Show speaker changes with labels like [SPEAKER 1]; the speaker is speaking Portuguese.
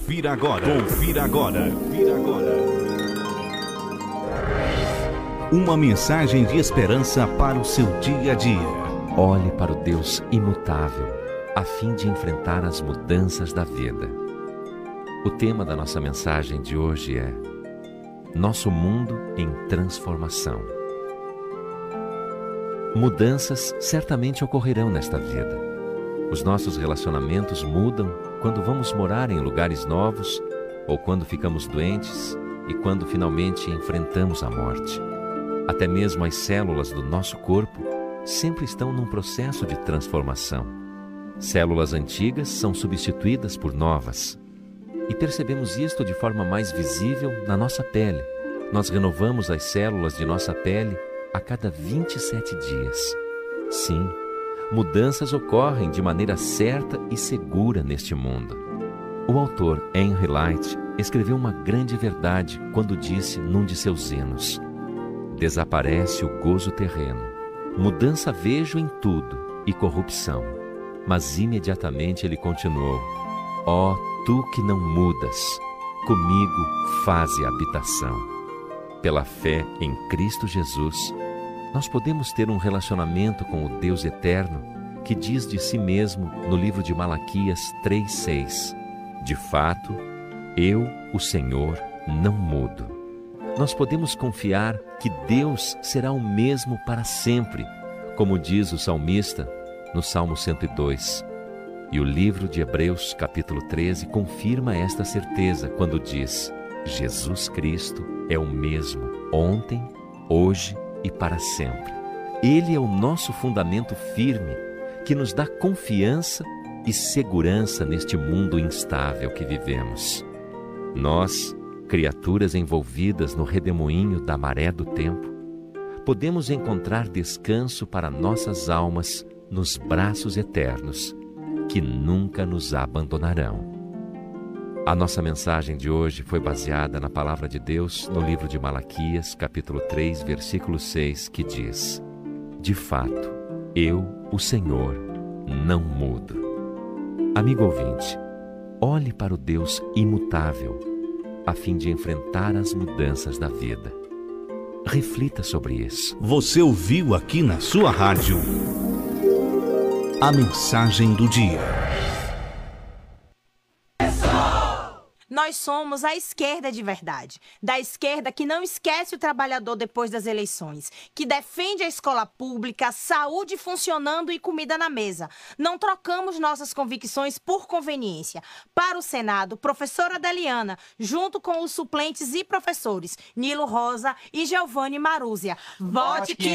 [SPEAKER 1] Confira agora. Confira agora. Confira agora. Uma mensagem de esperança para o seu dia a dia.
[SPEAKER 2] Olhe para o Deus imutável, a fim de enfrentar as mudanças da vida. O tema da nossa mensagem de hoje é Nosso Mundo em Transformação. Mudanças certamente ocorrerão nesta vida. Os nossos relacionamentos mudam quando vamos morar em lugares novos, ou quando ficamos doentes e quando finalmente enfrentamos a morte. Até mesmo as células do nosso corpo sempre estão num processo de transformação. Células antigas são substituídas por novas. E percebemos isto de forma mais visível na nossa pele. Nós renovamos as células de nossa pele a cada 27 dias. Sim, mudanças ocorrem de maneira certa e segura neste mundo. O autor Henry Light escreveu uma grande verdade quando disse num de seus hinos: desaparece o gozo terreno, mudança vejo em tudo e corrupção. Mas imediatamente ele continuou: ó, tu que não mudas, comigo faze habitação. Pela fé em Cristo Jesus, nós podemos ter um relacionamento com o Deus eterno que diz de si mesmo no livro de Malaquias 3:6: de fato, eu, o Senhor, não mudo. Nós podemos confiar que Deus será o mesmo para sempre, como diz o salmista no Salmo 102. E o livro de Hebreus, capítulo 13, confirma esta certeza quando diz: Jesus Cristo é o mesmo ontem, hoje e para sempre. Ele é o nosso fundamento firme, que nos dá confiança e segurança neste mundo instável que vivemos. Nós, criaturas envolvidas no redemoinho da maré do tempo, podemos encontrar descanso para nossas almas nos braços eternos, que nunca nos abandonarão. A nossa mensagem de hoje foi baseada na palavra de Deus no livro de Malaquias, capítulo 3, versículo 6, que diz: de fato, eu, o Senhor, não mudo. Amigo ouvinte, olhe para o Deus imutável, a fim de enfrentar as mudanças da vida. Reflita sobre isso.
[SPEAKER 1] Você ouviu aqui na sua rádio a mensagem do dia.
[SPEAKER 3] Nós somos a esquerda de verdade, da esquerda que não esquece o trabalhador depois das eleições, que defende a escola pública, saúde funcionando e comida na mesa. Não trocamos nossas convicções por conveniência. Para o Senado, professora Deliana, junto com os suplentes e professores Nilo Rosa e Giovanni Marúzia. Vote 15!